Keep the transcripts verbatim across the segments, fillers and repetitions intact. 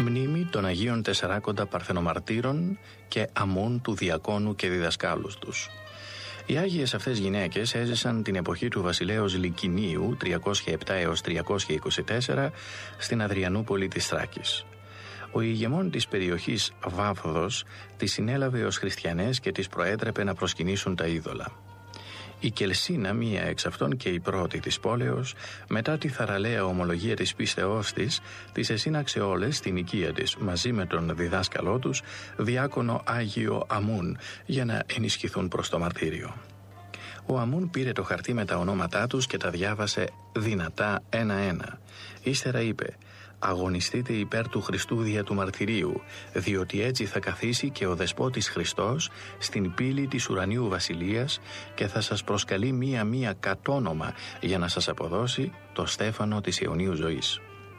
Μνήμη των Αγίων Τεσσαράκοντα Παρθενομαρτύρων και Αμών του Διακόνου και διδασκάλους τους. Οι Άγιες αυτές γυναίκες έζησαν την εποχή του βασιλέως Λικινίου τριακόσια επτά έως τριακόσια είκοσι τέσσερα στην Αδριανούπολη της Θράκης. Ο ηγεμόν της περιοχής Βάφδος τις συνέλαβε ως χριστιανές και τις προέτρεπε να προσκυνήσουν τα είδωλα. Η Κελσίνα, μία εξ αυτών και η πρώτη της πόλεως, μετά τη θαραλέα ομολογία της πίστεώς της, τις εσύναξε όλες στην οικία της μαζί με τον διδάσκαλό τους, διάκονο Άγιο Αμούν, για να ενισχυθούν προς το μαρτύριο. Ο Αμούν πήρε το χαρτί με τα ονόματά τους και τα διάβασε δυνατά ένα-ένα. Ύστερα είπε: «Αγωνιστείτε υπέρ του Χριστού δια του μαρτυρίου, διότι έτσι θα καθίσει και ο Δεσπότης Χριστός στην πύλη της ουρανίου βασιλείας και θα σας προσκαλεί μία-μία κατόνομα για να σας αποδώσει το στέφανο της αιωνίου ζωής».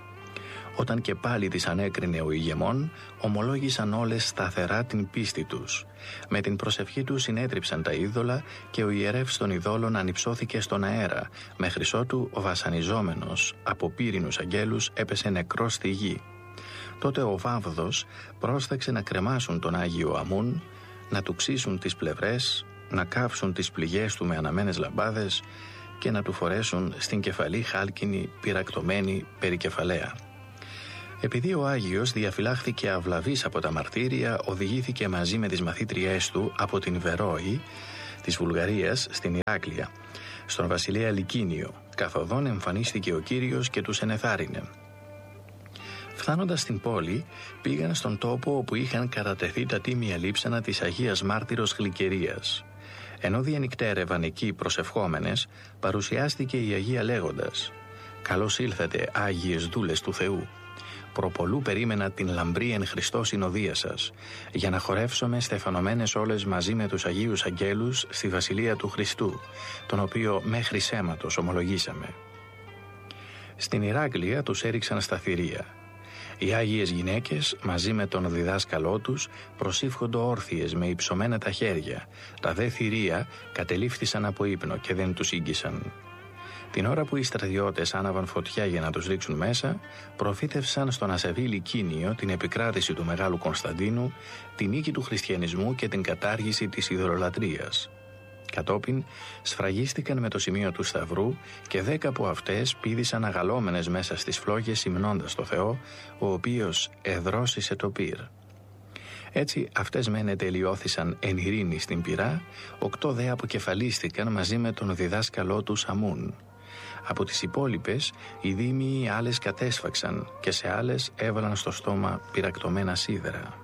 Όταν και πάλι τις ανέκρινε ο ηγεμόν, ομολόγησαν όλες σταθερά την πίστη τους. Με την προσευχή τους συνέτριψαν τα είδωλα και ο ιερεύς των ειδόλων ανυψώθηκε στον αέρα, μέχρι ότου ο βασανιζόμενος από πύρινους αγγέλους έπεσε νεκρός στη γη. Τότε ο Βάβδος πρόσταξε να κρεμάσουν τον Άγιο Αμούν, να του ξύσουν τις πλευρές, να κάψουν τις πληγές του με αναμένες λαμπάδες και να του φορέσουν στην κεφαλή χάλκινη πυρακτωμένη περικεφαλαία. Επειδή ο Άγιος διαφυλάχθηκε αυλαβής από τα μαρτύρια, οδηγήθηκε μαζί με τις μαθήτριές του από την Βερόη της Βουλγαρίας στην Ηράκλεια, στον βασιλέα Λικίνιο. Καθοδόν εμφανίστηκε ο Κύριος και τους ενεθάρρυνε. Φτάνοντας στην πόλη, πήγαν στον τόπο όπου είχαν κατατεθεί τα τίμια λείψανα της Αγίας Μάρτυρος Γλυκερίας. Ενώ διανυκτέρευαν εκεί προσευχόμενες, παρουσιάστηκε η Αγία λέγοντας: «Καλώς ήλθατε, Άγιες δούλες του Θεού. Προπολού περίμενα την λαμπρή εν Χριστώ συνοδεία σας, για να χορεύσουμε στεφανωμένες όλες μαζί με τους Αγίους Αγγέλους στη Βασιλεία του Χριστού, τον οποίο μέχρι σέματος ομολογήσαμε». Στην Ηράκλεια τους έριξαν στα θηρία. Οι Άγιες γυναίκες μαζί με τον διδάσκαλό τους προσήφχοντο όρθιες με υψωμένα τα χέρια. Τα δε θηρία κατελήφθησαν από ύπνο και δεν τους ήγγισαν. Την ώρα που οι στρατιώτες άναβαν φωτιά για να τους ρίξουν μέσα, προφήτευσαν στον ασεβή Λικίνιο την επικράτηση του Μεγάλου Κωνσταντίνου, την νίκη του χριστιανισμού και την κατάργηση της ειδωλολατρίας. Κατόπιν σφραγίστηκαν με το σημείο του Σταυρού και δέκα από αυτές πήδησαν αγαλώμενες μέσα στις φλόγες υμνώντας το Θεό, ο οποίος εδρόσισε το πυρ. Έτσι αυτές μεν τελειώθησαν εν ειρήνη στην πυρά, οκτώ δε αποκεφαλίστηκαν μαζί με τον διδάσκαλό τους Αμούν. Από τις υπόλοιπες, οι δήμοι άλλες κατέσφαξαν και σε άλλες έβαλαν στο στόμα πυρακτωμένα σίδερα.